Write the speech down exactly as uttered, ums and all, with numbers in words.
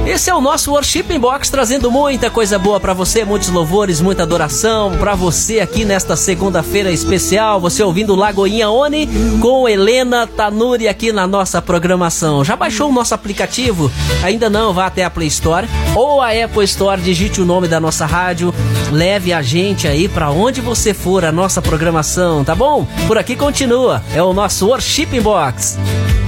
Esse é o nosso Worship Box, trazendo muita coisa boa pra você, muitos louvores, muita adoração pra você aqui nesta segunda-feira especial. Você ouvindo Lagoinha Oni com Helena Tanuri aqui na nossa programação. Já baixou o nosso aplicativo? Ainda não? Vá até a Play Store ou a Apple Store, digite o nome da nossa rádio, leve a gente aí pra onde você for, a nossa programação, tá bom? Por aqui continua, é o nosso Worship Box.